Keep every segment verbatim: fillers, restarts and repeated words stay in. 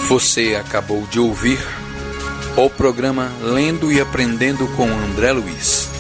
Você acabou de ouvir o programa Lendo e Aprendendo com André Luiz.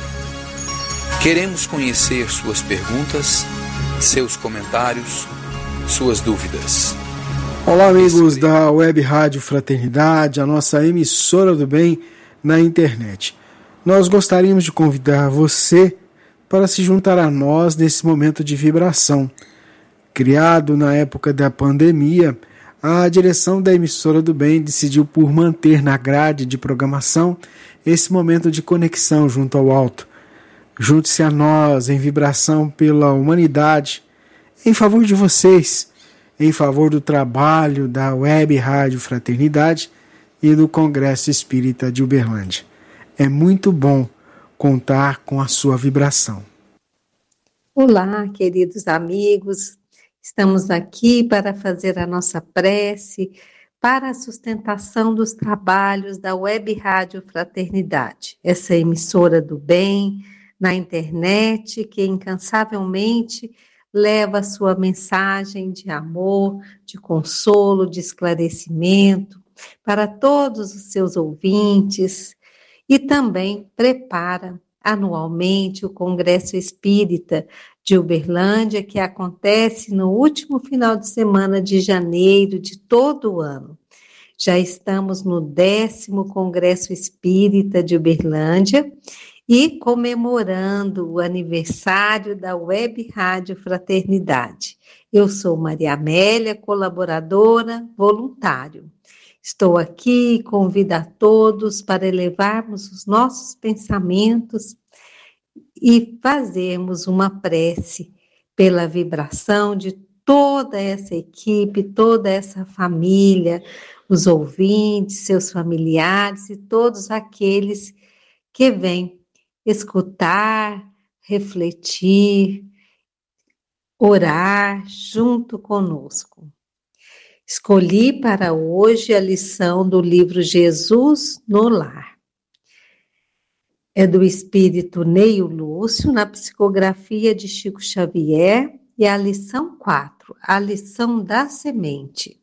Queremos conhecer suas perguntas, seus comentários, suas dúvidas. Olá, amigos da Web Rádio Fraternidade, a nossa emissora do bem na internet. Nós gostaríamos de convidar você para se juntar a nós nesse momento de vibração. Criado na época da pandemia, a direção da emissora do bem decidiu por manter na grade de programação esse momento de conexão junto ao alto. Junte-se a nós em vibração pela humanidade, em favor de vocês, em favor do trabalho da Web Rádio Fraternidade e do Congresso Espírita de Uberlândia. É muito bom contar com a sua vibração. Olá, queridos amigos. Estamos aqui para fazer a nossa prece para a sustentação dos trabalhos da Web Rádio Fraternidade, essa emissora do bem na internet que incansavelmente leva a sua mensagem de amor, de consolo, de esclarecimento para todos os seus ouvintes e também prepara anualmente o Congresso Espírita de Uberlândia, que acontece no último final de semana de janeiro de todo o ano. Já estamos no décimo Congresso Espírita de Uberlândia e comemorando o aniversário da Web Rádio Fraternidade. Eu sou Maria Amélia, colaboradora, voluntário. Estou aqui e convido a todos para elevarmos os nossos pensamentos e fazermos uma prece pela vibração de toda essa equipe, toda essa família, os ouvintes, seus familiares e todos aqueles que vêm escutar, refletir, orar junto conosco. Escolhi para hoje a lição do livro Jesus no Lar. É do espírito Neio Lúcio, na psicografia de Chico Xavier, e a lição quatro, a lição da semente.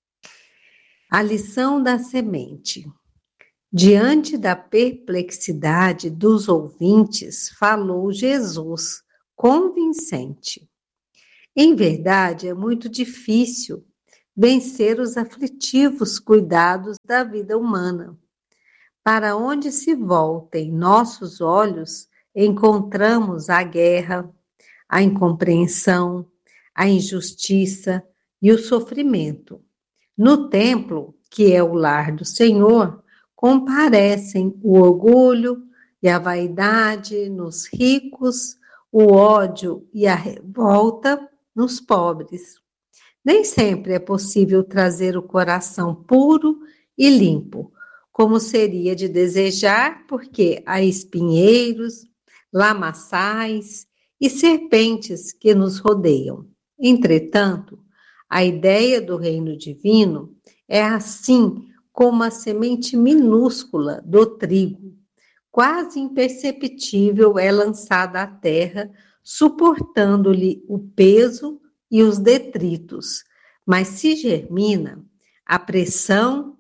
A lição da semente. Diante da perplexidade dos ouvintes, falou Jesus, convincente. Em verdade, é muito difícil vencer os aflitivos cuidados da vida humana. Para onde se voltem nossos olhos, encontramos a guerra, a incompreensão, a injustiça e o sofrimento. No templo, que é o lar do Senhor, comparecem o orgulho e a vaidade nos ricos, o ódio e a revolta nos pobres. Nem sempre é possível trazer o coração puro e limpo, como seria de desejar, porque há espinheiros, lamaçais e serpentes que nos rodeiam. Entretanto, a ideia do reino divino é assim como a semente minúscula do trigo, quase imperceptível é lançada à terra, suportando-lhe o peso e os detritos, mas se germina, a pressão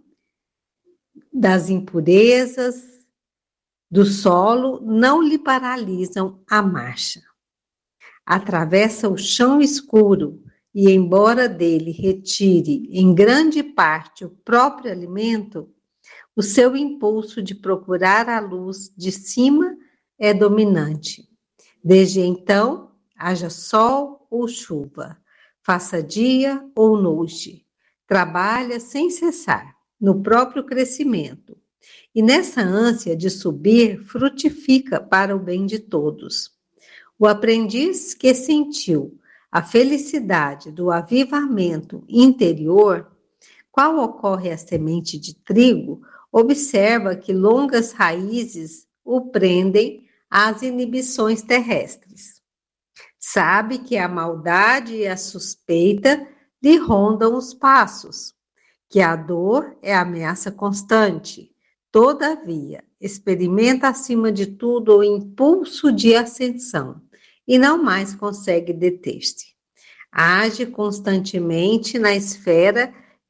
das impurezas do solo não lhe paralisam a marcha. Atravessa o chão escuro e, embora dele retire em grande parte o próprio alimento, o seu impulso de procurar a luz de cima é dominante. Desde então, haja sol ou chuva, faça dia ou noite, trabalha sem cessar no próprio crescimento, e nessa ânsia de subir frutifica para o bem de todos. O aprendiz que sentiu a felicidade do avivamento interior, qual ocorre a semente de trigo, observa que longas raízes o prendem às inibições terrestres. Sabe que a maldade e a suspeita lhe rondam os passos, que a dor é ameaça constante. Todavia, experimenta acima de tudo o impulso de ascensão e não mais consegue deter-se. Age constantemente na esfera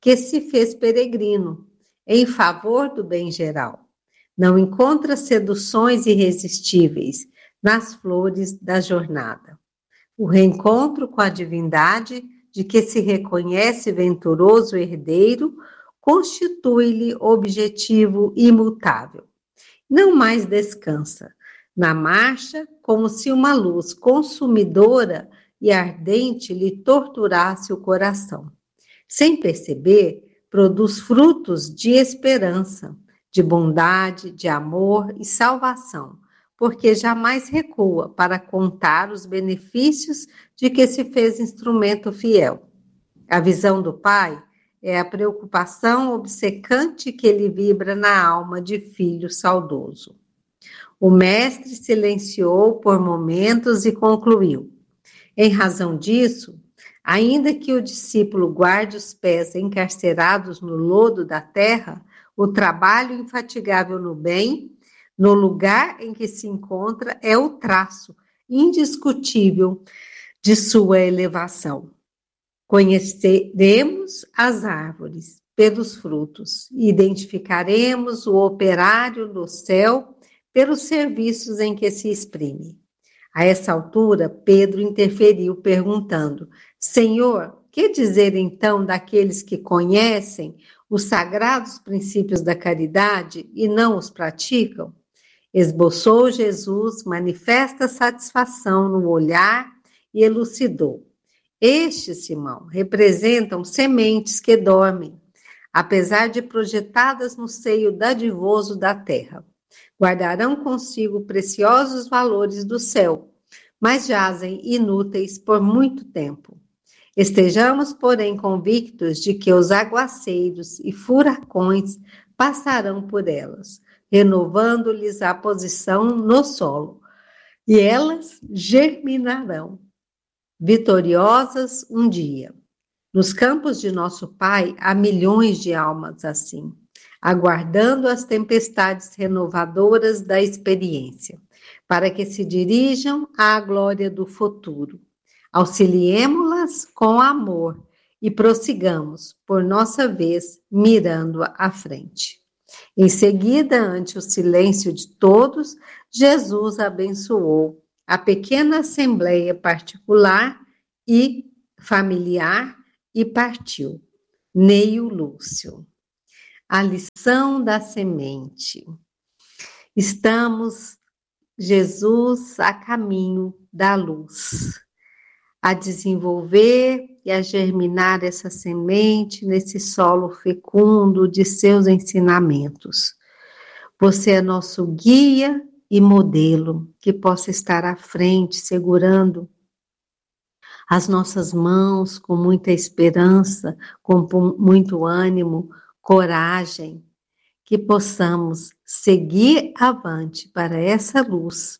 que se fez peregrino, em favor do bem geral. Não encontra seduções irresistíveis nas flores da jornada. O reencontro com a divindade, de que se reconhece venturoso herdeiro, constitui-lhe objetivo imutável. Não mais descansa na marcha, como se uma luz consumidora e ardente lhe torturasse o coração. Sem perceber, produz frutos de esperança, de bondade, de amor e salvação, porque jamais recua para contar os benefícios de que se fez instrumento fiel. A visão do Pai é a preocupação obcecante que lhe vibra na alma de filho saudoso. O mestre silenciou por momentos e concluiu: em razão disso, ainda que o discípulo guarde os pés encarcerados no lodo da terra, o trabalho infatigável no bem, no lugar em que se encontra, é o traço indiscutível de sua elevação. Conheceremos as árvores pelos frutos, identificaremos o operário do céu pelos serviços em que se exprime. A essa altura, Pedro interferiu, perguntando: Senhor, que dizer então daqueles que conhecem os sagrados princípios da caridade e não os praticam? Esboçou Jesus manifesta satisfação no olhar e elucidou: estes, Simão, representam sementes que dormem, apesar de projetadas no seio dadivoso da terra. Guardarão consigo preciosos valores do céu, mas jazem inúteis por muito tempo. Estejamos, porém, convictos de que os aguaceiros e furacões passarão por elas, renovando-lhes a posição no solo, e elas germinarão, vitoriosas um dia. Nos campos de nosso Pai há milhões de almas assim, aguardando as tempestades renovadoras da experiência, para que se dirijam à glória do futuro. Auxiliemo-las com amor e prossigamos, por nossa vez, mirando à frente. Em seguida, ante o silêncio de todos, Jesus abençoou a pequena assembleia particular e familiar e partiu. Neio Lúcio. A lição da semente. Estamos, Jesus, a caminho da luz, a desenvolver e a germinar essa semente nesse solo fecundo de seus ensinamentos. Você é nosso guia e modelo, que possa estar à frente, segurando as nossas mãos com muita esperança, com muito ânimo, coragem, que possamos seguir avante para essa luz,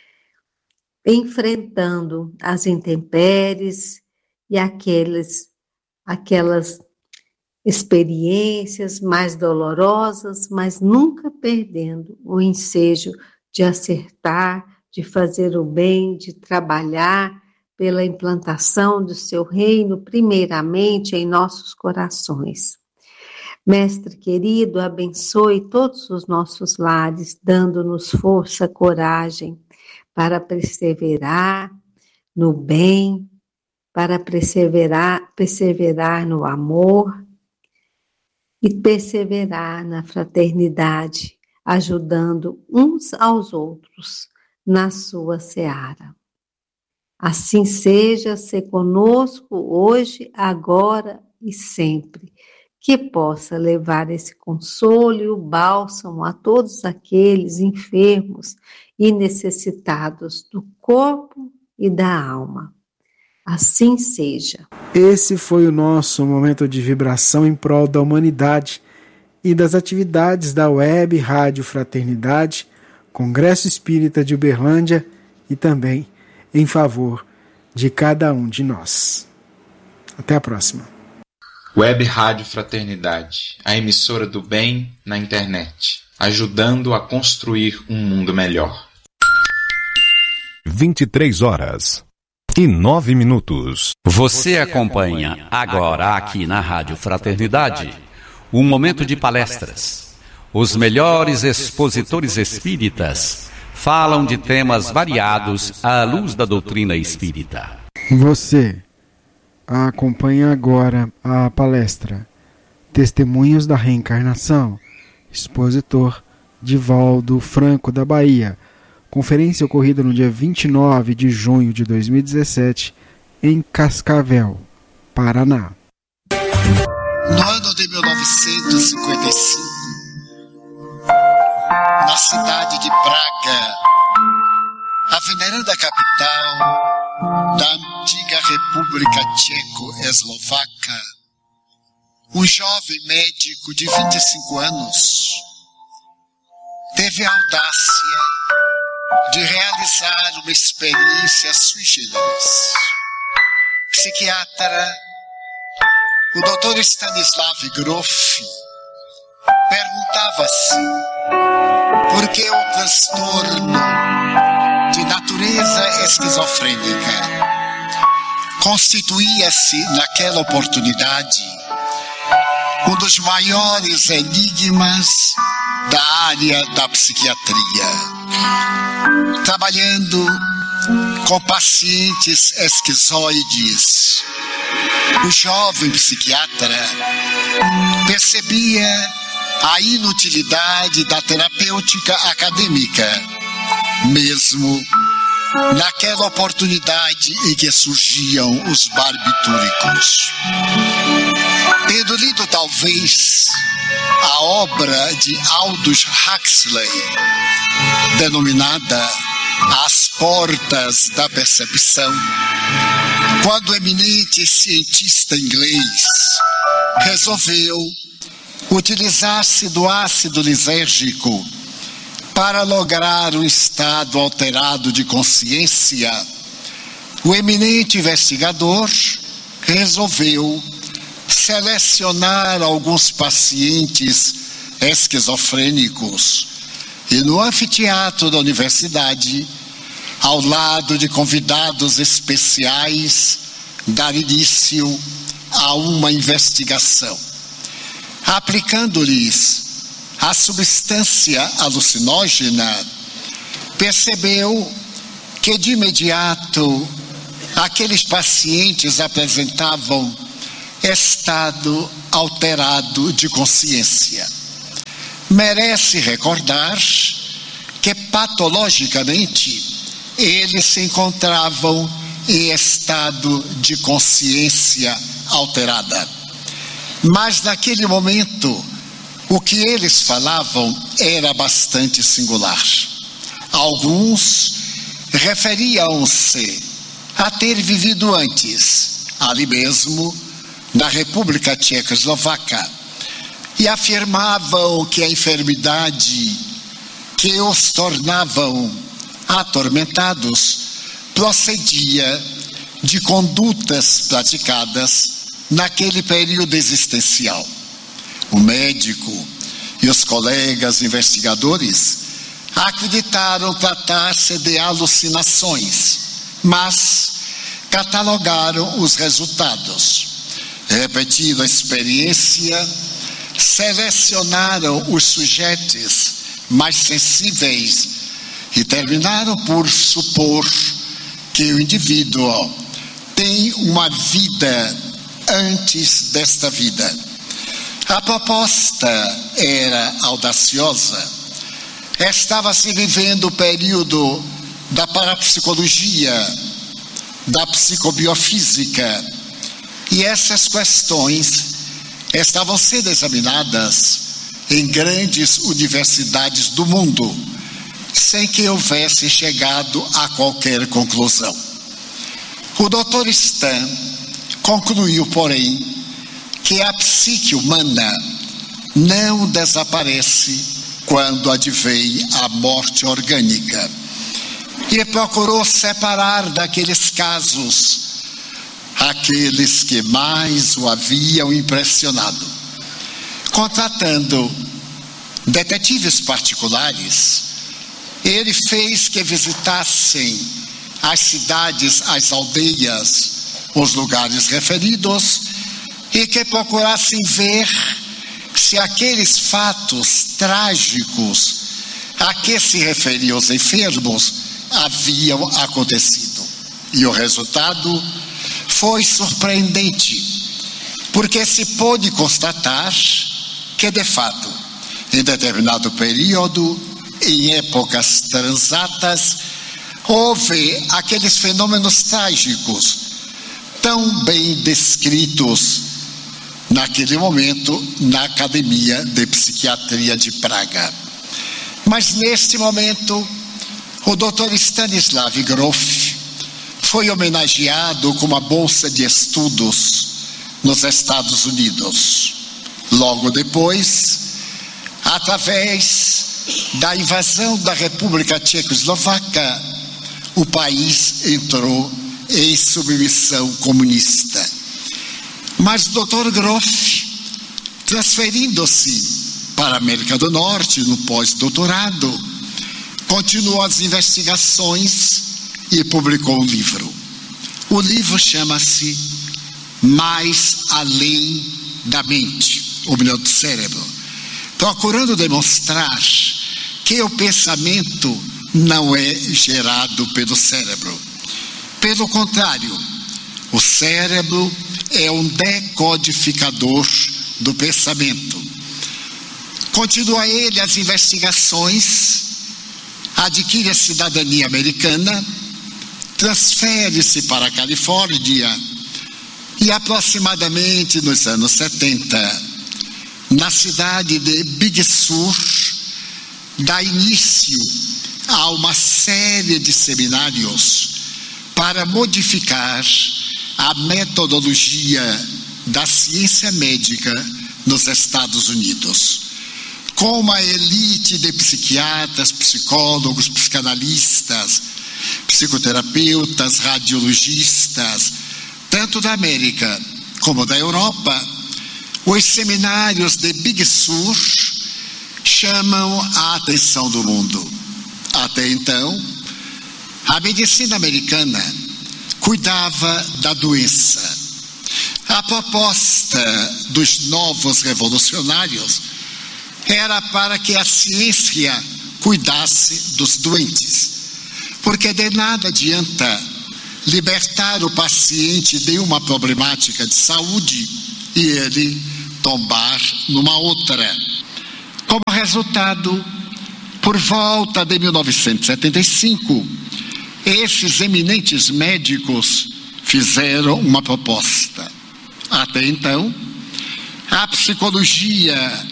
enfrentando as intempéries e aqueles, aquelas experiências mais dolorosas, mas nunca perdendo o ensejo de acertar, de fazer o bem, de trabalhar pela implantação do seu reino, primeiramente em nossos corações. Mestre querido, abençoe todos os nossos lares, dando-nos força, coragem para perseverar no bem, para perseverar, perseverar no amor e perseverar na fraternidade, ajudando uns aos outros na sua seara. Assim seja, se conosco hoje, agora e sempre, que possa levar esse consolo e o bálsamo a todos aqueles enfermos e necessitados do corpo e da alma. Assim seja. Esse foi o nosso momento de vibração em prol da humanidade e das atividades da Web Rádio Fraternidade, Congresso Espírita de Uberlândia e também em favor de cada um de nós. Até a próxima. Web Rádio Fraternidade, a emissora do bem na internet, ajudando a construir um mundo melhor. vinte e três horas e nove minutos. Você acompanha agora aqui na Rádio Fraternidade um momento de palestras. Os melhores expositores espíritas falam de temas variados à luz da doutrina espírita. Você acompanha agora a palestra Testemunhos da Reencarnação, expositor Divaldo Franco da Bahia. Conferência ocorrida no dia vinte e nove de junho de dois mil e dezessete em Cascavel, Paraná. No ano de mil novecentos e cinquenta e cinco, na cidade de Praga, a veneranda capital da antiga República Tcheco-Eslovaca, um jovem médico de vinte e cinco anos teve a audácia de realizar uma experiência sui generis. Psiquiatra, o doutor Stanislav Grof, perguntava-se por que o transtorno de natureza esquizofrênica constituía-se naquela oportunidade um dos maiores enigmas da área da psiquiatria. Trabalhando com pacientes esquizoides, o jovem psiquiatra percebia a inutilidade da terapêutica acadêmica, mesmo naquela oportunidade em que surgiam os barbitúricos. Tendo lido talvez a obra de Aldous Huxley, denominada As Portas da Percepção, quando o eminente cientista inglês resolveu utilizar-se do ácido lisérgico para lograr um estado alterado de consciência, o eminente investigador resolveu selecionar alguns pacientes esquizofrênicos e no anfiteatro da universidade, ao lado de convidados especiais, dar início a uma investigação, aplicando-lhes a substância alucinógena. Percebeu que de imediato aqueles pacientes apresentavam estado alterado de consciência. Merece recordar que patologicamente eles se encontravam em estado de consciência alterada. Mas naquele momento, o que eles falavam era bastante singular. Alguns referiam-se a ter vivido antes, ali mesmo, na República Tchecoslovaca, e afirmavam que a enfermidade que os tornavam atormentados procedia de condutas praticadas naquele período existencial. O médico e os colegas investigadores acreditaram tratar-se de alucinações, mas catalogaram os resultados. Repetindo a experiência, selecionaram os sujeitos mais sensíveis e terminaram por supor que o indivíduo tem uma vida antes desta vida. A proposta era audaciosa. Estava-se vivendo o período da parapsicologia, da psicobiofísica, e essas questões estavam sendo examinadas em grandes universidades do mundo, sem que houvesse chegado a qualquer conclusão. O doutor Stan concluiu, porém, que a psique humana não desaparece quando advém a morte orgânica, e procurou separar daqueles casos aqueles que mais o haviam impressionado, contratando detetives particulares. Ele fez que visitassem as cidades, as aldeias, os lugares referidos, e que procurassem ver se aqueles fatos trágicos a que se referiam os enfermos haviam acontecido. E o resultado foi surpreendente, porque se pôde constatar que, de fato, em determinado período, em épocas transatas, houve aqueles fenômenos trágicos tão bem descritos naquele momento na Academia de Psiquiatria de Praga. Mas neste momento, o doutor Stanislav Grof foi homenageado com uma bolsa de estudos nos Estados Unidos. Logo depois, através da invasão da República Tchecoslovaca, o país entrou em submissão comunista. Mas o doutor Grof, transferindo-se para a América do Norte no pós-doutorado, continuou as investigações e publicou um livro. O livro chama-se Mais Além da Mente, ou melhor, do Cérebro, procurando demonstrar que o pensamento não é gerado pelo cérebro. Pelo contrário, o cérebro é um decodificador do pensamento. Continua ele as investigações, adquire a cidadania americana, transfere-se para a Califórnia e aproximadamente nos anos setenta, na cidade de Big Sur, dá início a uma série de seminários para modificar a metodologia da ciência médica nos Estados Unidos. Com uma elite de psiquiatras, psicólogos, psicanalistas, psicoterapeutas, radiologistas, tanto da América como da Europa, os seminários de Big Sur chamam a atenção do mundo. Até então, a medicina americana cuidava da doença. A proposta dos novos revolucionários era para que a ciência cuidasse dos doentes, porque de nada adianta libertar o paciente de uma problemática de saúde e ele tombar numa outra. Como resultado, por volta de mil novecentos e setenta e cinco, esses eminentes médicos fizeram uma proposta. Até então, a psicologia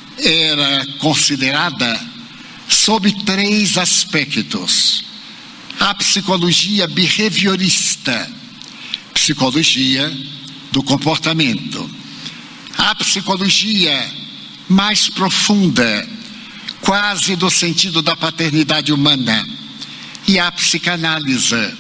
era considerada sob três aspectos: a psicologia behaviorista, psicologia do comportamento; a psicologia mais profunda, quase do sentido da paternidade humana, e a psicanálise.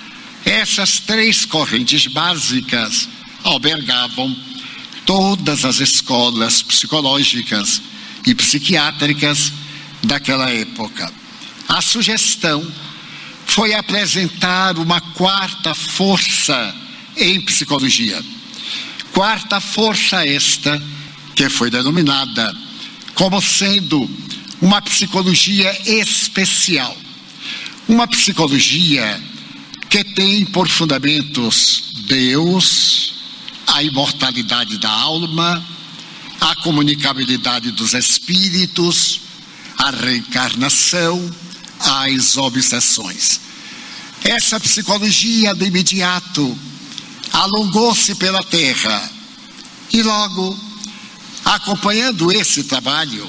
Essas três correntes básicas albergavam todas as escolas psicológicas e psiquiátricas daquela época. A sugestão foi apresentar uma quarta força em psicologia. Quarta força esta que foi denominada como sendo uma psicologia especial. Uma psicologia que tem por fundamentos Deus, a imortalidade da alma, a comunicabilidade dos espíritos, a reencarnação, as obsessões. Essa psicologia de imediato alongou-se pela terra e logo, acompanhando esse trabalho,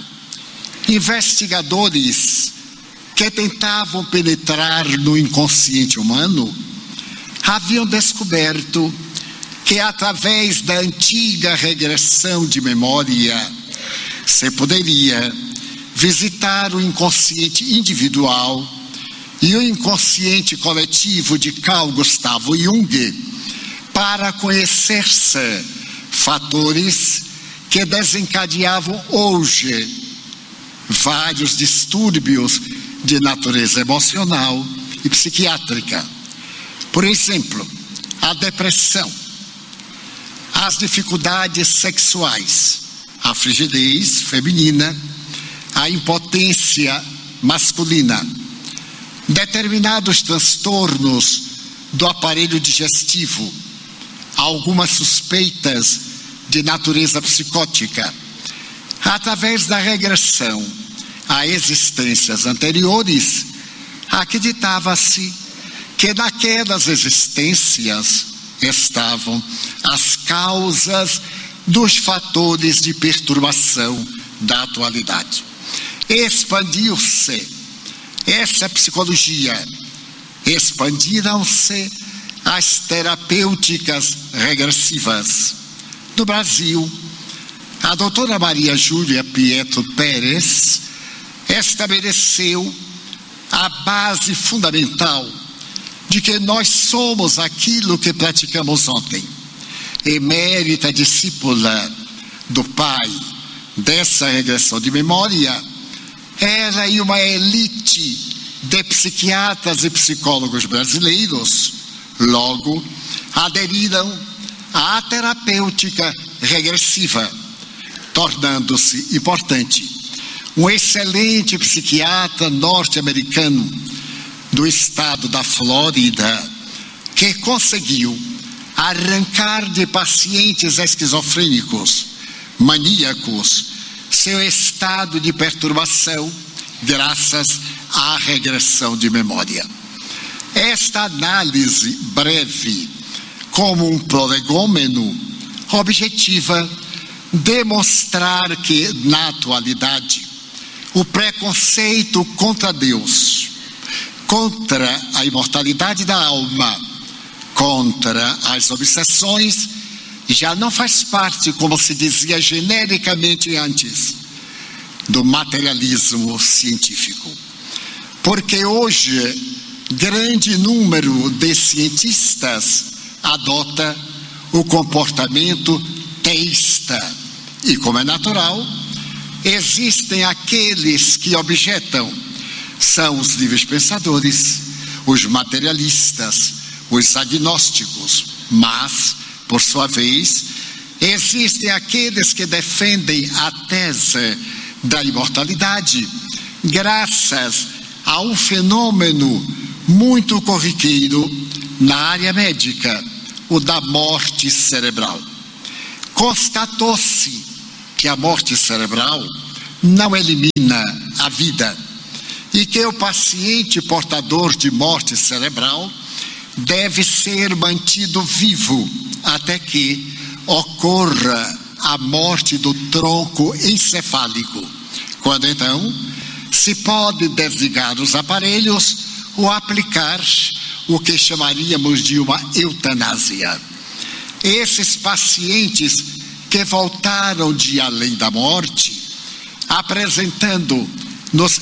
investigadores que tentavam penetrar no inconsciente humano haviam descoberto que através da antiga regressão de memória se poderia visitar o inconsciente individual e o inconsciente coletivo de Carl Gustav Jung para conhecer-se fatores que desencadeavam hoje vários distúrbios de natureza emocional e psiquiátrica. Por exemplo, a depressão, as dificuldades sexuais, a frigidez feminina, a impotência masculina, determinados transtornos do aparelho digestivo, algumas suspeitas de natureza psicótica. Através da regressão a existências anteriores, acreditava-se que naquelas existências estavam as causas dos fatores de perturbação da atualidade. Expandiu-se essa psicologia, expandiram-se as terapêuticas regressivas. No Brasil, a doutora Maria Júlia Pietro Pérez estabeleceu a base fundamental de que nós somos aquilo que praticamos ontem. Emérita discípula do pai dessa regressão de memória, ela e uma elite de psiquiatras e psicólogos brasileiros logo aderiram à terapêutica regressiva, tornando-se importante um excelente psiquiatra norte-americano do estado da Flórida, que conseguiu arrancar de pacientes esquizofrênicos, maníacos, seu estado de perturbação, graças à regressão de memória. Esta análise breve, como um prolegômeno, objetiva demonstrar que, na atualidade, o preconceito contra Deus, contra a imortalidade da alma, contra as obsessões, já não faz parte, como se dizia genericamente antes, do materialismo científico. Porque hoje, grande número de cientistas adota o comportamento teísta. E, como é natural, existem aqueles que objetam. São os livres pensadores, os materialistas, os agnósticos. Mas, por sua vez, existem aqueles que defendem a tese da imortalidade, graças a um fenômeno muito corriqueiro na área médica, o da morte cerebral. Constatou-se que a morte cerebral não elimina a vida e que o paciente portador de morte cerebral deve ser mantido vivo até que ocorra a morte do tronco encefálico, quando então se pode desligar os aparelhos ou aplicar o que chamaríamos de uma eutanásia. Esses pacientes que voltaram de além da morte, apresentando nos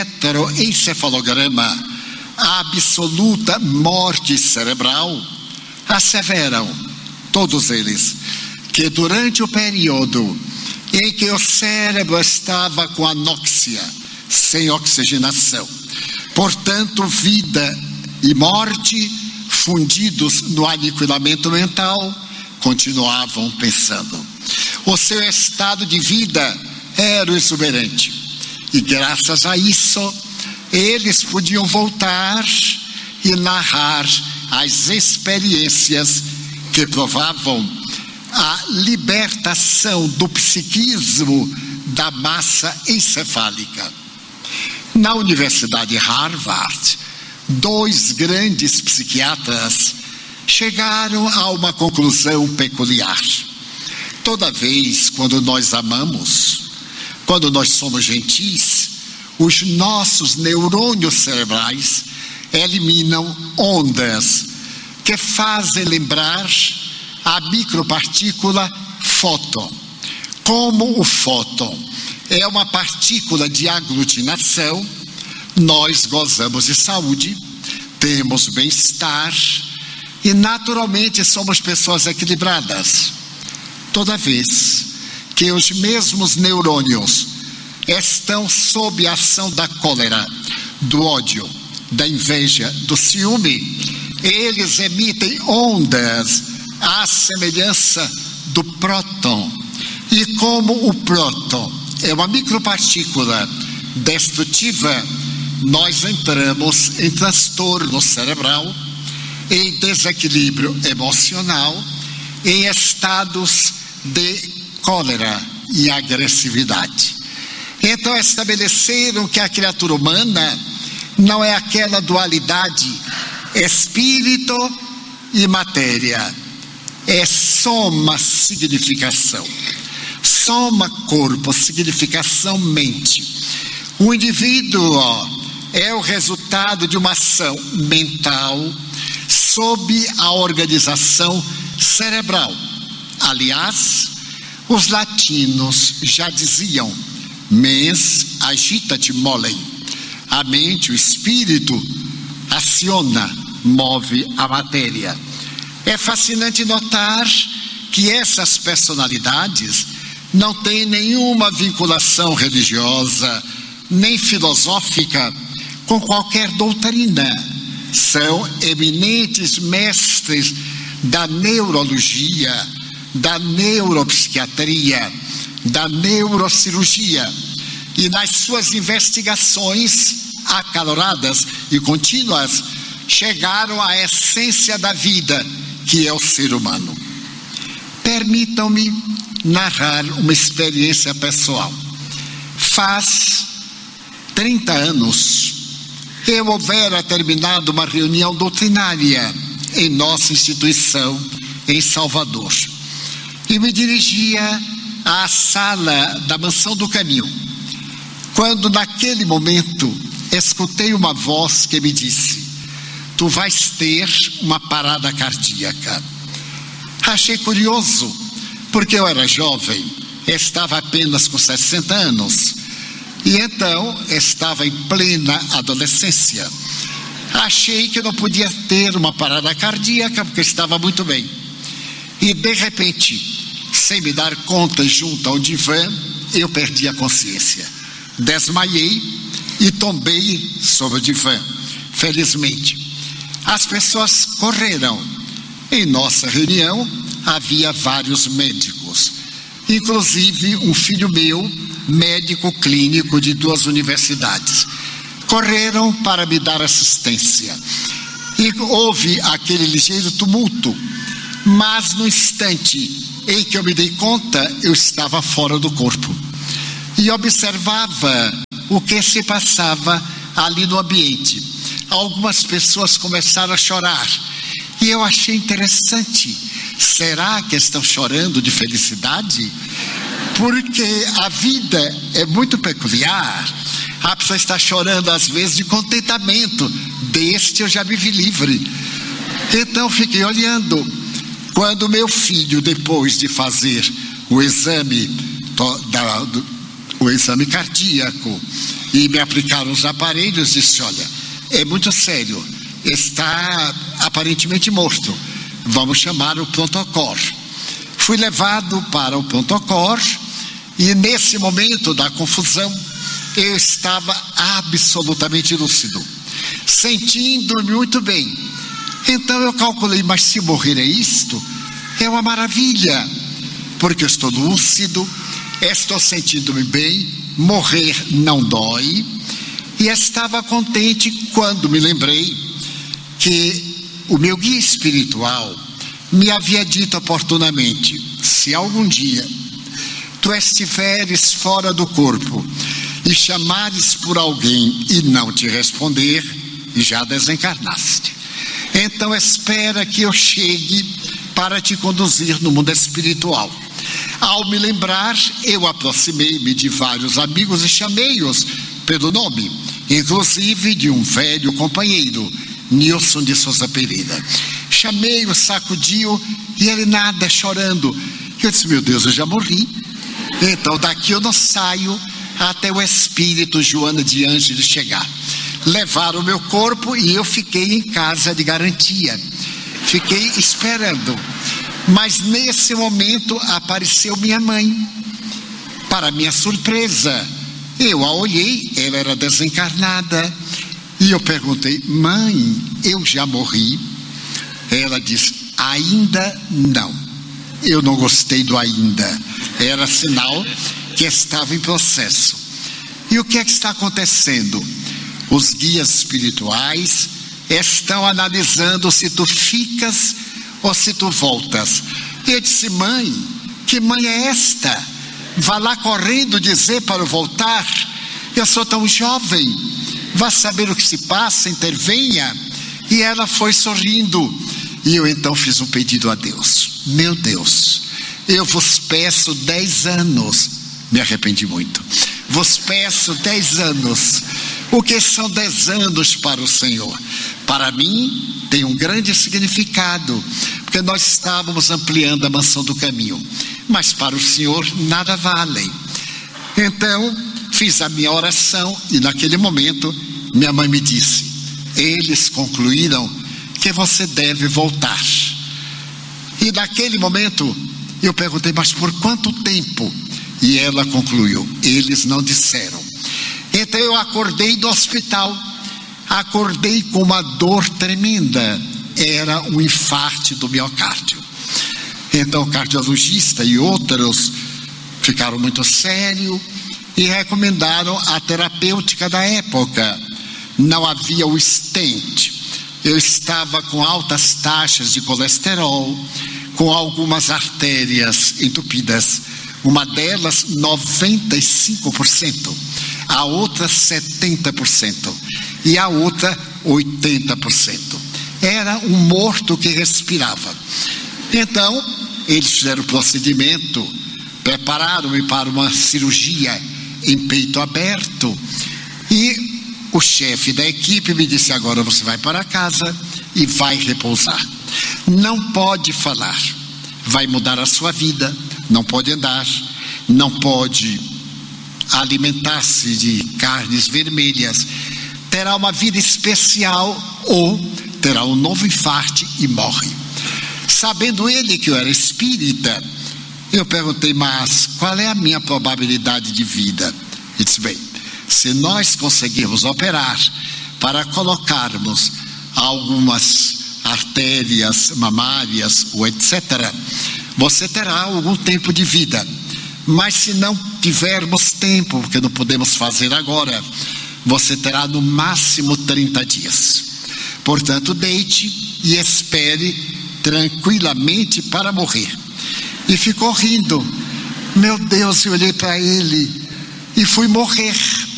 eletroencefalograma a absoluta morte cerebral, asseveram, todos eles, que durante o período em que o cérebro estava com anóxia, sem oxigenação, portanto, vida e morte fundidos no aniquilamento mental, continuavam pensando. O seu estado de vida era exuberante e, graças a isso, eles podiam voltar e narrar as experiências que provavam a libertação do psiquismo da massa encefálica. Na Universidade de Harvard, dois grandes psiquiatras chegaram a uma conclusão peculiar. Toda vez quando nós amamos, quando nós somos gentis, os nossos neurônios cerebrais eliminam ondas que fazem lembrar a micropartícula fóton. Como o fóton é uma partícula de aglutinação, nós gozamos de saúde, temos bem-estar e naturalmente somos pessoas equilibradas. Toda vez que os mesmos neurônios estão sob a ação da cólera, do ódio, da inveja, do ciúme, Eles emitem ondas à semelhança do próton. E como o próton é uma micropartícula destrutiva, nós entramos em transtorno cerebral, em desequilíbrio emocional, em estados de cólera e agressividade. Então estabeleceram que a criatura humana não é aquela dualidade espírito e matéria, é soma significação, soma corpo, significação mente. O indivíduo ó, é o resultado de uma ação mental sob a organização cerebral. Aliás, os latinos já diziam: mens agita-te molem. A mente, o espírito, aciona, move a matéria. É fascinante notar que essas personalidades não têm nenhuma vinculação religiosa, nem filosófica, com qualquer doutrina. São eminentes mestres da neurologia, da neuropsiquiatria, da neurocirurgia. E nas suas investigações acaloradas e contínuas, chegaram à essência da vida, que é o ser humano. Permitam-me narrar uma experiência pessoal. Faz trinta anos eu houvera terminado uma reunião doutrinária em nossa instituição em Salvador e me dirigia à sala da Mansão do Caminho, quando naquele momento escutei uma voz que me disse: tu vais ter uma parada cardíaca. Achei curioso, porque eu era jovem, estava apenas com sessenta anos, e então estava em plena adolescência. Achei que eu não podia ter uma parada cardíaca, porque estava muito bem. E de repente, sem me dar conta, junto ao divã, eu perdi a consciência. Desmaiei e tombei sobre o divã. Felizmente, as pessoas correram. Em nossa reunião havia vários médicos, inclusive um filho meu, médico clínico de duas universidades. Correram para me dar assistência e houve aquele ligeiro tumulto, mas no instante em que eu me dei conta, eu estava fora do corpo e observava o que se passava ali no ambiente. Algumas pessoas começaram a chorar e eu achei interessante. Será que estão chorando de felicidade? Porque a vida é muito peculiar. A pessoa está chorando às vezes de contentamento. Deste eu já me vi livre. Então fiquei olhando. Quando meu filho, depois de fazer o exame da, do, o exame cardíaco e me aplicaram os aparelhos, disse: olha, é muito sério, está aparentemente morto, vamos chamar o pronto-socorro. Fui levado para o pronto-socorro e nesse momento da confusão eu estava absolutamente lúcido, sentindo-me muito bem. Então eu calculei: mas se morrer é isto, é uma maravilha, porque eu estou lúcido, estou sentindo-me bem, morrer não dói. E estava contente quando me lembrei que o meu guia espiritual me havia dito oportunamente: se algum dia tu estiveres fora do corpo e chamares por alguém e não te responder, já desencarnaste. Então espera que eu chegue para te conduzir no mundo espiritual. Ao me lembrar, eu aproximei-me de vários amigos e chamei-os pelo nome, inclusive de um velho companheiro, Nilson de Souza Pereira. Chamei-o, sacudiu e ele nada, chorando. Eu disse: meu Deus, eu já morri. Então daqui eu não saio até o espírito Joana de Ângeles chegar. Levaram o meu corpo e eu fiquei em casa de garantia. Fiquei esperando. Mas nesse momento apareceu minha mãe. Para minha surpresa, eu a olhei, ela era desencarnada. E eu perguntei: mãe, eu já morri? Ela disse: ainda não. Eu não gostei do ainda. Era sinal que estava em processo. E o que é que está acontecendo? Os guias espirituais estão analisando se tu ficas ou se tu voltas. Eu disse: mãe, que mãe é esta? Vá lá correndo dizer para eu voltar. Eu sou tão jovem. Vá saber o que se passa, intervenha. E ela foi sorrindo. E eu então fiz um pedido a Deus: meu Deus, eu vos peço dez anos. Me arrependi muito. Vos peço dez anos. O que são dez anos para o Senhor? Para mim tem um grande significado, porque nós estávamos ampliando a mansão do caminho, mas para o Senhor nada vale. Então fiz a minha oração e naquele momento minha mãe me disse: eles concluíram que você deve voltar. E naquele momento eu perguntei: mas por quanto tempo? E ela concluiu: eles não disseram. Então eu acordei do hospital, acordei com uma dor tremenda. Era um infarte do miocárdio. Então o cardiologista e outros ficaram muito sérios e recomendaram a terapêutica da época. Não havia o stent. Eu estava com altas taxas de colesterol, com algumas artérias entupidas. Uma delas noventa e cinco por cento, a outra setenta por cento e a outra oitenta por cento. Era um morto que respirava. Então eles fizeram o procedimento, prepararam-me para uma cirurgia em peito aberto. E o chefe da equipe me disse: agora você vai para casa e vai repousar. Não pode falar, vai mudar a sua vida. Não pode andar, não pode alimentar-se de carnes vermelhas. Terá uma vida especial ou terá um novo infarte e morre. Sabendo ele que eu era espírita, eu perguntei: mas qual é a minha probabilidade de vida? Ele disse: bem, se nós conseguirmos operar para colocarmos algumas artérias mamárias ou etcétera, você terá algum tempo de vida. Mas se não tivermos tempo, porque não podemos fazer agora, você terá no máximo trinta dias. Portanto, deite e espere tranquilamente para morrer. E ficou rindo. Meu Deus, eu olhei para ele e fui morrer.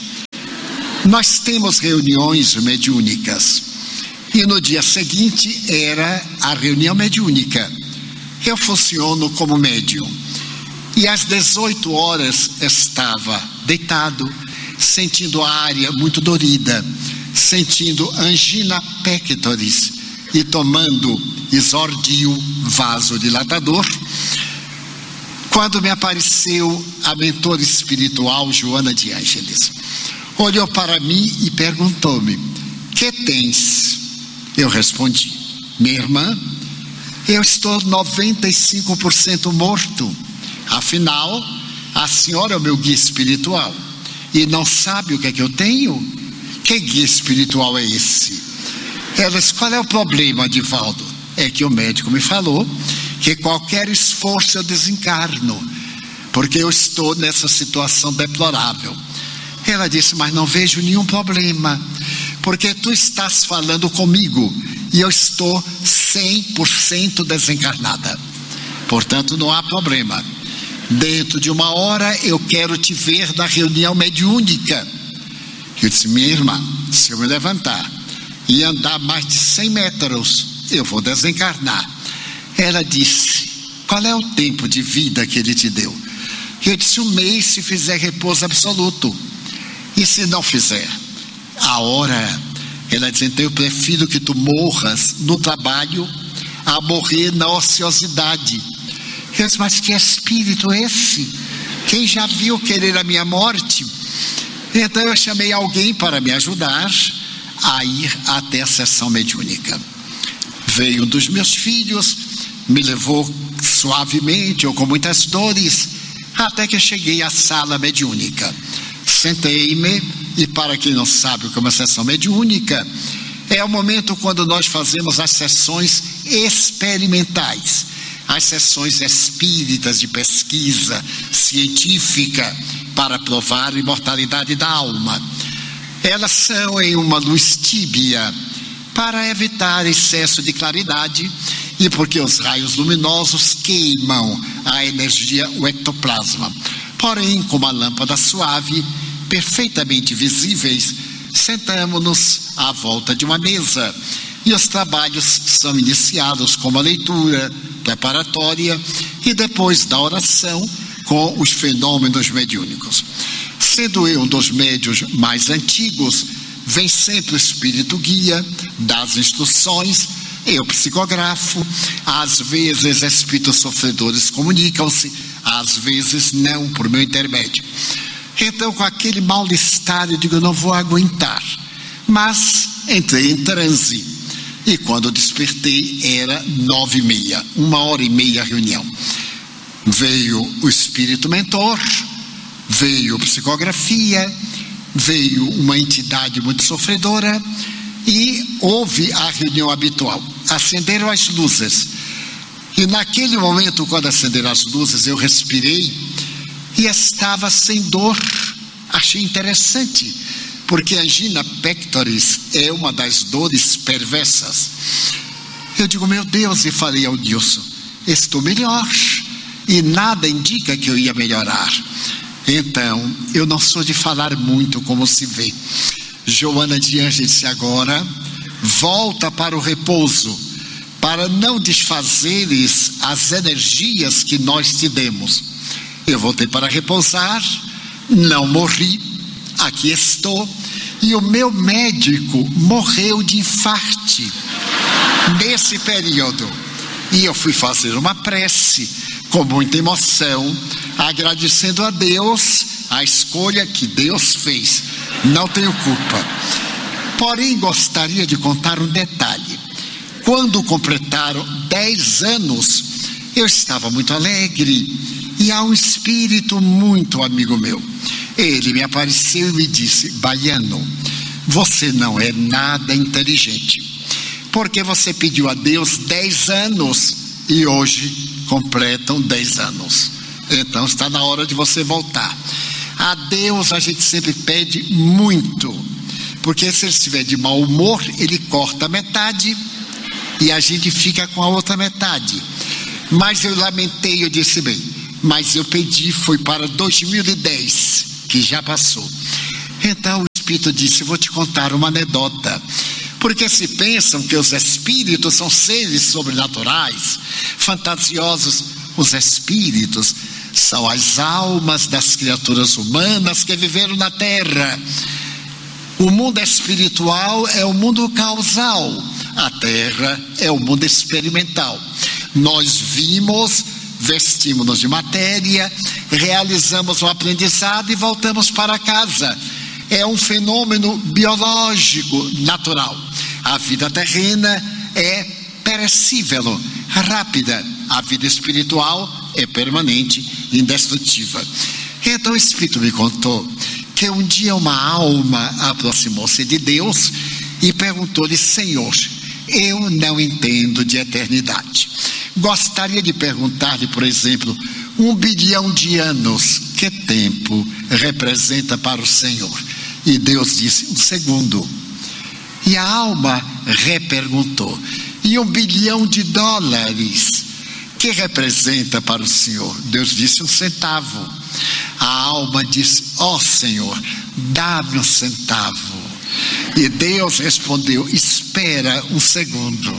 Nós temos reuniões mediúnicas e no dia seguinte era a reunião mediúnica. Eu funciono como médium e às dezoito horas estava deitado, sentindo a área muito dorida, sentindo angina pectoris e tomando exordio vasodilatador, quando me apareceu a mentora espiritual Joana de Ângeles. Olhou para mim e perguntou-me: que tens? Eu respondi: minha irmã, eu estou noventa e cinco por cento morto. Afinal, a senhora é o meu guia espiritual e não sabe o que é que eu tenho? Que guia espiritual é esse? Ela disse: qual é o problema, Divaldo? É que o médico me falou que qualquer esforço eu desencarno, porque eu estou nessa situação deplorável. Ela disse: mas não vejo nenhum problema, porque tu estás falando comigo e eu estou cem por cento desencarnada. Portanto, não há problema. Dentro de uma hora eu quero te ver na reunião mediúnica. Eu disse: minha irmã, se eu me levantar e andar mais de cem metros, eu vou desencarnar. Ela disse: qual é o tempo de vida que ele te deu? Eu disse: um mês se fizer repouso absoluto. E se não fizer? A hora. Ela disse: então eu prefiro que tu morras no trabalho a morrer na ociosidade. Eu disse: mas que espírito é esse? Quem já viu querer a minha morte? Então eu chamei alguém para me ajudar a ir até a sessão mediúnica. Veio um dos meus filhos, me levou suavemente ou com muitas dores, até que eu cheguei à sala mediúnica. Sentei-me, e para quem não sabe o que é uma sessão mediúnica, é o momento quando nós fazemos as sessões experimentais, as sessões espíritas de pesquisa científica para provar a imortalidade da alma. Elas são em uma luz tíbia para evitar excesso de claridade e porque os raios luminosos queimam a energia, o ectoplasma. Porém, com uma lâmpada suave, perfeitamente visíveis, sentamos-nos à volta de uma mesa e os trabalhos são iniciados com a leitura preparatória e depois da oração com os fenômenos mediúnicos. Sendo eu um dos médiuns mais antigos, vem sempre o espírito guia, dá as instruções, eu psicografo, às vezes espíritos sofredores comunicam-se, às vezes não, por meu intermédio. Então, com aquele mal-estar, eu digo, eu não vou aguentar. Mas entrei em transe. E quando eu despertei, era nove e meia, uma hora e meia a reunião. Veio o espírito mentor, veio psicografia, veio uma entidade muito sofredora e houve a reunião habitual. Acenderam as luzes. E naquele momento, quando acenderam as luzes, eu respirei e estava sem dor. Achei interessante, porque a angina pectoris é uma das dores perversas. Eu digo, meu Deus, e falei ao Nilson, estou melhor, e nada indica que eu ia melhorar. Então, eu não sou de falar muito, como se vê. Joana de Anjos disse agora, volta para o repouso, para não desfazeres as energias que nós te demos. Eu voltei para repousar, não morri, aqui estou, e o meu médico morreu de infarte nesse período. E eu fui fazer uma prece com muita emoção, agradecendo a Deus a escolha que Deus fez. Não tenho culpa. Porém, gostaria de contar um detalhe. Quando completaram dez anos, eu estava muito alegre e há um espírito muito amigo meu. Ele me apareceu e me disse, Baiano, você não é nada inteligente, porque você pediu a Deus dez anos e hoje completam dez anos. Então está na hora de você voltar. A Deus a gente sempre pede muito, porque se ele estiver de mau humor, ele corta metade e a gente fica com a outra metade. Mas eu lamentei, eu disse bem, mas eu pedi, foi para dois mil e dez, que já passou. Então o Espírito disse, eu vou te contar uma anedota, porque se pensam que os espíritos são seres sobrenaturais, fantasiosos, os espíritos são as almas das criaturas humanas que viveram na Terra. O mundo espiritual é o mundo causal, a Terra é o mundo experimental. Nós vimos, vestimos-nos de matéria, realizamos o aprendizado e voltamos para casa. É um fenômeno biológico natural. A vida terrena é perecível, rápida. A vida espiritual é permanente, indestrutível. Então o Espírito me contou que um dia uma alma aproximou-se de Deus e perguntou-lhe, Senhor, eu não entendo de eternidade. Gostaria de perguntar-lhe, por exemplo, um bilhão de anos, que tempo representa para o Senhor? E Deus disse, um segundo. E a alma reperguntou, e um bilhão de dólares, que representa para o Senhor? Deus disse, um centavo. A alma disse, ó Senhor, dá-me um centavo. E Deus respondeu, espera um segundo.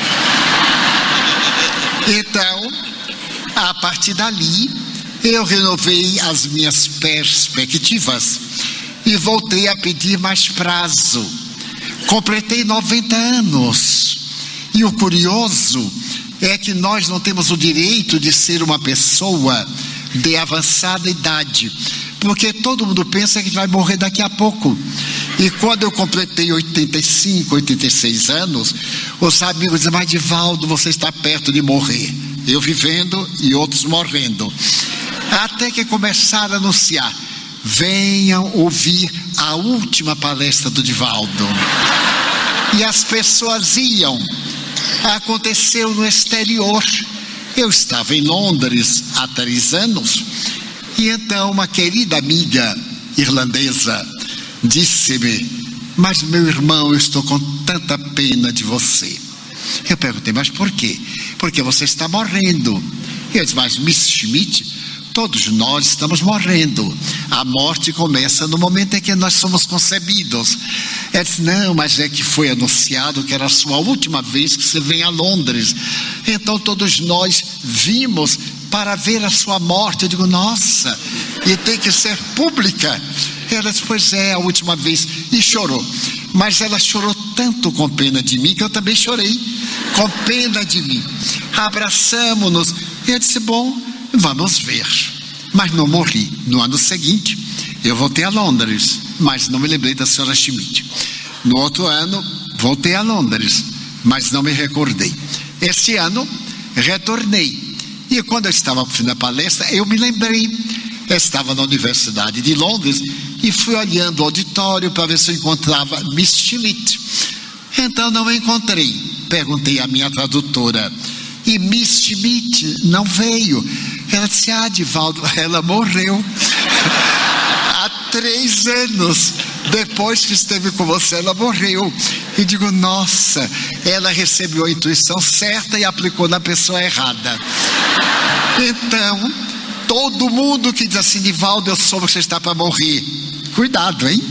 Então, a partir dali, eu renovei as minhas perspectivas e voltei a pedir mais prazo. Completei noventa anos. E o curioso é que nós não temos o direito de ser uma pessoa de avançada idade, porque todo mundo pensa que vai morrer daqui a pouco. E quando eu completei oitenta e cinco, oitenta e seis anos, os amigos dizem, mas Divaldo, você está perto de morrer. Eu vivendo e outros morrendo. Até que começaram a anunciar, venham ouvir a última palestra do Divaldo. E as pessoas iam. aconteceu no exterior. Eu estava em Londres há três anos, e então uma querida amiga irlandesa disse-me: mas meu irmão, eu estou com tanta pena de você. Eu perguntei: mas por quê? Porque você está morrendo. Eu disse: mas miss Schmidt, todos nós estamos morrendo. A morte começa no momento em que nós somos concebidos. Ela disse: não, mas é que foi anunciado que era a sua última vez que você vem a Londres. Então todos nós vimos para ver a sua morte. Eu digo: nossa, e tem que ser pública. Ela disse: pois é, a última vez. E chorou. Mas ela chorou tanto com pena de mim que eu também chorei com pena de mim. Abraçamos-nos. Eu disse: bom, vamos ver. Mas não morri. No ano seguinte, eu voltei a Londres, mas não me lembrei da senhora Schmidt. No outro ano, voltei a Londres, mas não me recordei. Este ano, retornei. E quando eu estava na palestra, eu me lembrei. Eu estava na Universidade de Londres e fui olhando o auditório para ver se eu encontrava miss Schmidt. Então não encontrei. Perguntei à minha tradutora: e miss Schmidt não veio? Ela disse: ah, Divaldo, ela morreu há três anos. Depois que esteve com você, ela morreu. E digo: nossa, ela recebeu a intuição certa e aplicou na pessoa errada. Então, todo mundo que diz assim: Divaldo, eu soube que você está para morrer, cuidado, hein?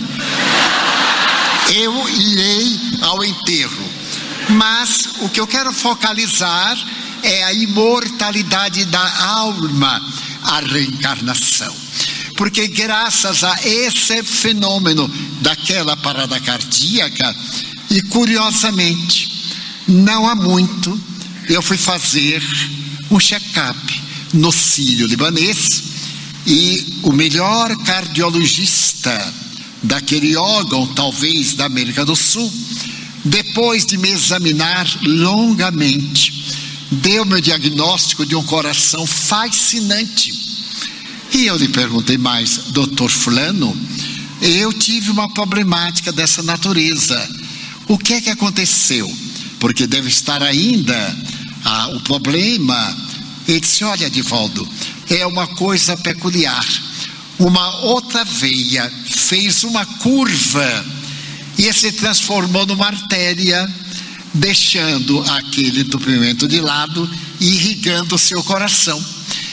Eu irei ao enterro. Mas o que eu quero focalizar é a imortalidade da alma, a reencarnação. Porque graças a esse fenômeno daquela parada cardíaca, e curiosamente, não há muito, eu fui fazer um check-up no Sírio-Libanês, e o melhor cardiologista daquele órgão, talvez da América do Sul, depois de me examinar longamente, deu-me o diagnóstico de um coração fascinante. E eu lhe perguntei: mais, doutor fulano, eu tive uma problemática dessa natureza, o que é que aconteceu? Porque deve estar ainda ah, o problema. Ele disse: olha, Divaldo, é uma coisa peculiar. Uma outra veia fez uma curva e se transformou numa artéria, deixando aquele entupimento de lado e irrigando o seu coração.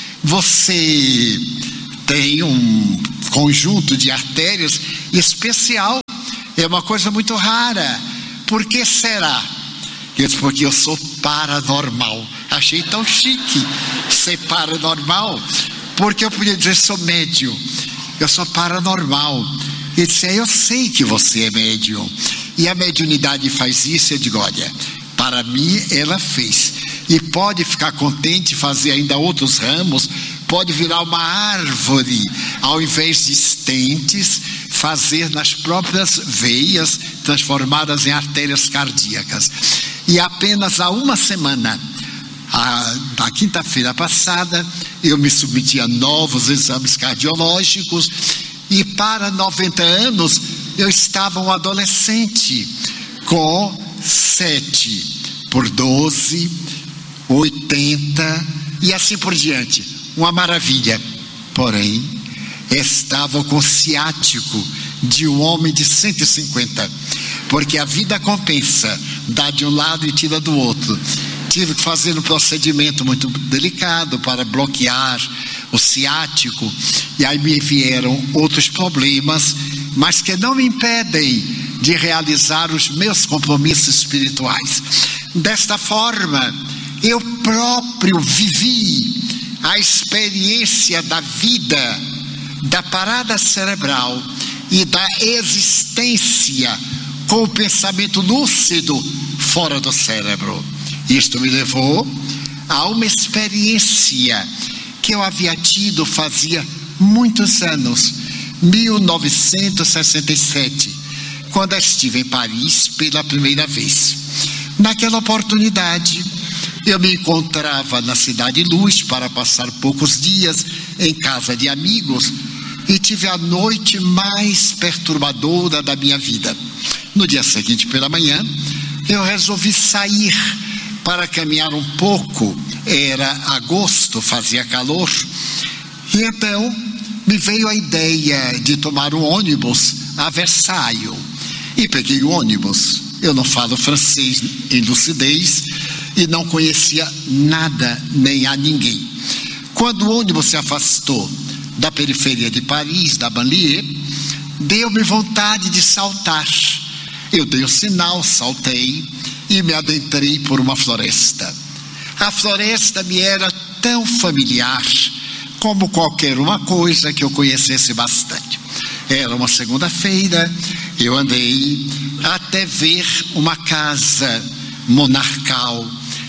Você tem um conjunto de artérias especial, é uma coisa muito rara. Por que será? Eu disse: porque eu sou paranormal. Achei tão chique ser paranormal, porque eu podia dizer: sou médium, eu sou paranormal. Ele disse: eu sei que você é médium, e a mediunidade faz isso. Eu digo: olha, para mim ela fez, e pode ficar contente, fazer ainda outros ramos, pode virar uma árvore, ao invés de estentes, fazer nas próprias veias, transformadas em artérias cardíacas. E apenas há uma semana, a, na quinta-feira passada, eu me submeti a novos exames cardiológicos, e para noventa anos eu estava um adolescente com sete por doze, oitenta e assim por diante, uma maravilha. Porém, estava com ciático de um homem de cento e cinquenta, porque a vida compensa, dá de um lado e tira do outro. Tive que fazer um procedimento muito delicado para bloquear o ciático, e aí me vieram outros problemas, mas que não me impedem de realizar os meus compromissos espirituais. Desta forma, eu próprio vivi a experiência da vida, da parada cerebral e da existência com o pensamento lúcido fora do cérebro. Isto me levou a uma experiência que eu havia tido fazia muitos anos, mil novecentos e sessenta e sete, quando estive em Paris pela primeira vez. Naquela oportunidade, eu me encontrava na Cidade Luz para passar poucos dias em casa de amigos, e tive a noite mais perturbadora da minha vida. No dia seguinte pela manhã, eu resolvi sair para caminhar um pouco. Era agosto, fazia calor. E então me veio a ideia de tomar um ônibus a Versailles. E peguei o ônibus. Eu não falo francês em lucidez e não conhecia nada nem a ninguém. Quando o ônibus se afastou da periferia de Paris, da banlieue, deu-me vontade de saltar. Eu dei o sinal, saltei e me adentrei por uma floresta. A floresta me era tão familiar como qualquer uma coisa que eu conhecesse bastante. Era uma segunda-feira, eu andei até ver uma casa monarcal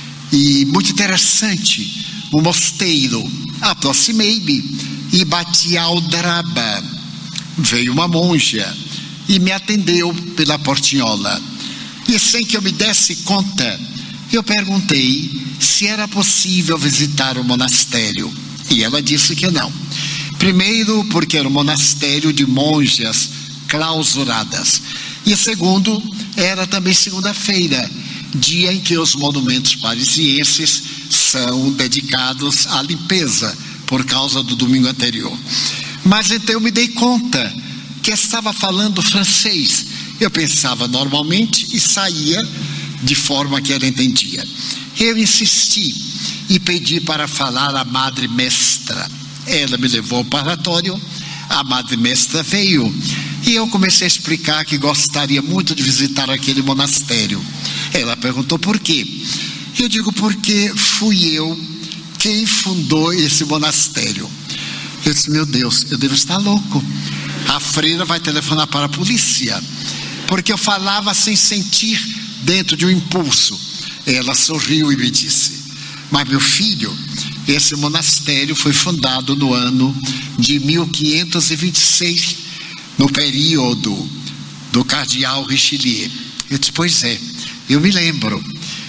e muito interessante, um mosteiro. Aproximei-me e bati a aldraba. Veio uma monja e me atendeu pela portinhola. E sem que eu me desse conta, eu perguntei se era possível visitar o monastério. E ela disse que não. Primeiro, porque era um monastério de monjas clausuradas. E segundo, era também segunda-feira, dia em que os monumentos parisienses são dedicados à limpeza, por causa do domingo anterior. Mas então eu me dei conta que estava falando francês. Eu pensava normalmente e saía de forma que ela entendia. Eu insisti e pedi para falar a Madre Mestra. Ela me levou ao parlatório, a Madre Mestra veio e eu comecei a explicar que gostaria muito de visitar aquele monastério. Ela perguntou por quê. Eu digo porque fui eu quem fundou esse monastério. Eu disse, meu Deus, eu devo estar louco. A freira vai telefonar para a polícia, porque eu falava sem sentir, dentro de um impulso. Ela sorriu e me disse, mas meu filho, esse monastério foi fundado no ano de mil quinhentos e vinte e seis, no período do cardeal Richelieu. Eu disse, pois é, eu me lembro,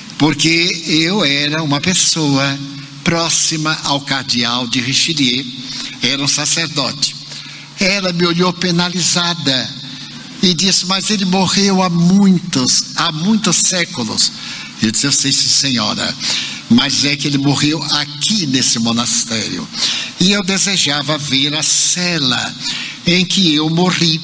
porque eu era uma pessoa próxima ao cardeal de Richelieu, era um sacerdote. Ela me olhou penalizada e disse, mas ele morreu há muitos, há muitos séculos. Eu disse, eu sei, sim, senhora, mas é que ele morreu aqui nesse monastério. E eu desejava ver a cela em que eu morri.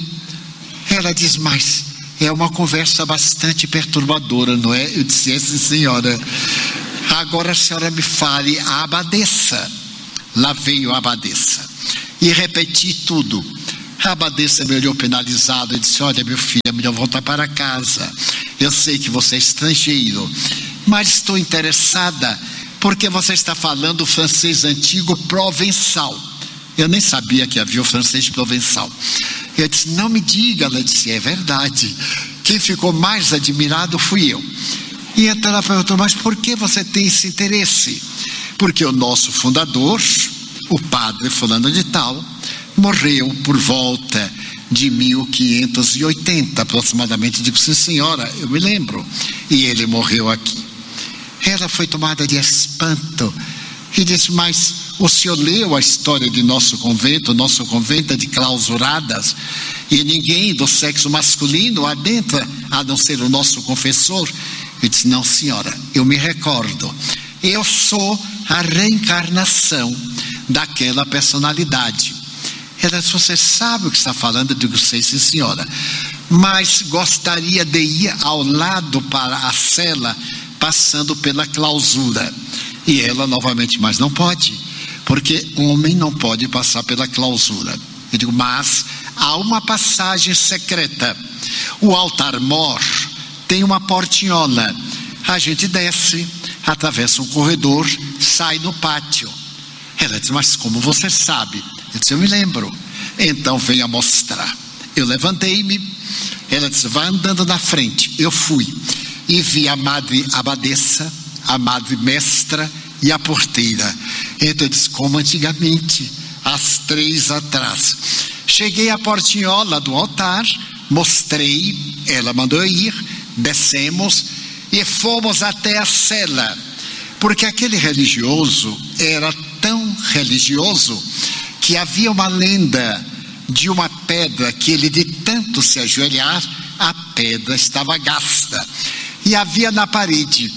Ela diz, mas é uma conversa bastante perturbadora, não é? Eu disse, é, sim, senhora. Agora a senhora me fale a abadesa. Lá veio a abadesa. E repeti tudo. A abadesa me olhou penalizada e disse, olha, meu filho, é melhor voltar para casa. Eu sei que você é estrangeiro, mas estou interessada porque você está falando o francês antigo provençal. Eu nem sabia que havia o francês provençal. Eu disse, não me diga. Ela disse, é verdade. Quem ficou mais admirado fui eu. E então ela perguntou, mas por que você tem esse interesse? Porque o nosso fundador, o padre fulano de tal, morreu por volta de mil quinhentos e oitenta aproximadamente. Digo, sim, senhora, eu me lembro. E ele morreu aqui. Ela foi tomada de espanto e disse, mas o senhor leu a história de nosso convento? Nosso convento é de clausuradas e ninguém do sexo masculino adentra, a não ser o nosso confessor. Eu disse, não, senhora, eu me recordo. Eu sou a reencarnação daquela personalidade. Ela disse, você sabe o que está falando? Eu digo, sei, sim, senhora, mas gostaria de ir ao lado para a cela, passando pela clausura. E ela novamente, mas não pode, porque homem não pode passar pela clausura. Eu digo, mas há uma passagem secreta. O altar-mor tem uma portinhola. A gente desce, atravessa um corredor, sai no pátio. Ela disse, mas como você sabe? Eu disse, eu me lembro. Então venha mostrar. Eu levantei-me. Ela disse, vai andando na frente. Eu fui e vi a madre abadesa, a madre mestra e a porteira. Então eu disse, como antigamente, às três atrás. Cheguei à portinhola do altar, mostrei, ela mandou eu ir, descemos e fomos até a cela, porque aquele religioso era tão religioso que havia uma lenda de uma pedra que ele, de tanto se ajoelhar, a pedra estava gasta. E havia na parede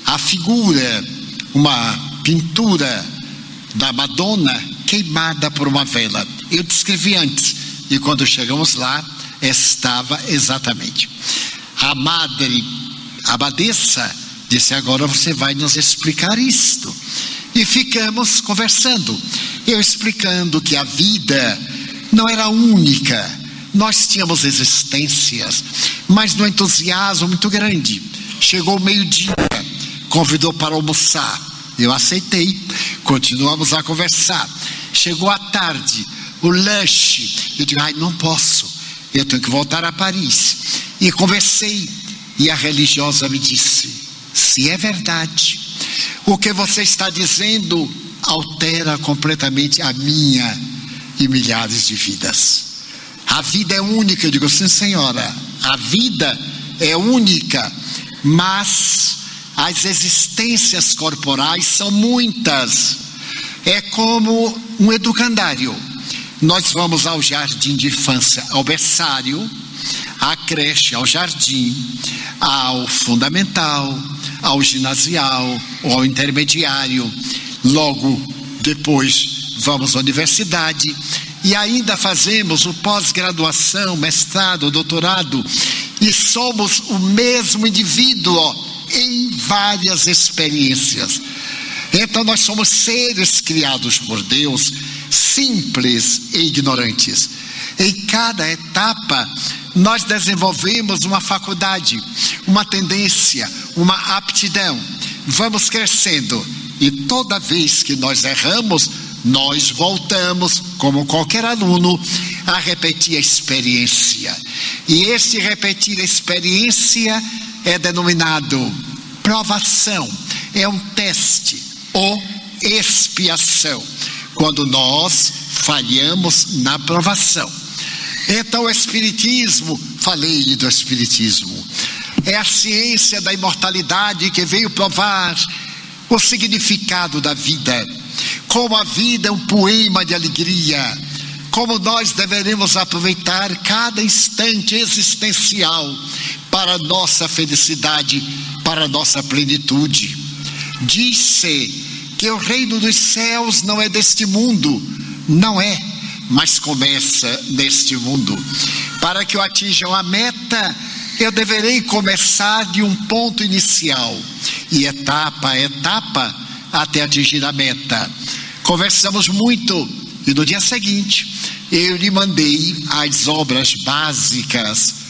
a figura, uma pintura da Madonna queimada por uma vela. Eu descrevi antes, e quando chegamos lá, estava exatamente. A madre, a abadesa, disse: agora você vai nos explicar isto. E ficamos conversando, eu explicando que a vida não era única, nós tínhamos existências, mas no entusiasmo muito grande. Chegou o meio-dia, convidou para almoçar, eu aceitei, continuamos a conversar. Chegou a tarde, o lanche, eu digo: ai, não posso, eu tenho que voltar a Paris. E conversei, e a religiosa me disse: se é verdade, o que você está dizendo altera completamente a minha e milhares de vidas. A vida é única. Eu digo: sim, senhora, a vida é única, mas as existências corporais são muitas. É como um educandário. Nós vamos ao jardim de infância, ao berçário, à creche, ao jardim, ao fundamental, ao ginasial ou ao intermediário. Logo depois vamos à universidade e ainda fazemos o pós-graduação, mestrado, doutorado, e somos o mesmo indivíduo em várias experiências. Então nós somos seres criados por Deus, simples e ignorantes. Em cada etapa nós desenvolvemos uma faculdade, uma tendência, uma aptidão. Vamos crescendo e toda vez que nós erramos, nós voltamos, como qualquer aluno, a repetir a experiência. E este repetir a experiência é denominado provação, é um teste ou expiação, quando nós falhamos na provação. Então o Espiritismo, falei do Espiritismo, é a ciência da imortalidade que veio provar o significado da vida, como a vida é um poema de alegria, como nós deveremos aproveitar cada instante existencial para a nossa felicidade, para a nossa plenitude. Diz-se que o reino dos céus não é deste mundo, não é, mas começa neste mundo. Para que eu atinja a meta, eu deverei começar de um ponto inicial, e etapa a etapa, até atingir a meta. Conversamos muito, e no dia seguinte, eu lhe mandei as obras básicas